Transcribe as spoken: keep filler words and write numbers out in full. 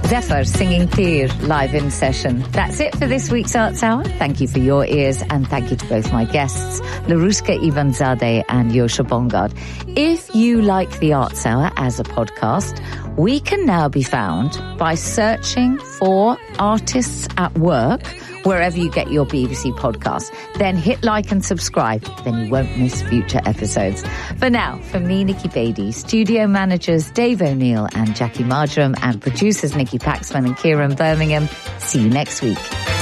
Zephyr singing Tir live in session. That's it for this week's Arts Hour. Thank you for your ears and thank you to both my guests, Laruska Ivanzadeh and Yosha Bongard. If you like the Arts Hour as a podcast, we can now be found by searching for Artists at Work wherever you get your B B C podcast. Then hit like and subscribe, then you won't miss future episodes. For now, from me, Nikki Beattie, studio managers Dave O'Neill and Jackie Marjoram, and producers Nikki Paxman and Kieran Birmingham, see you next week.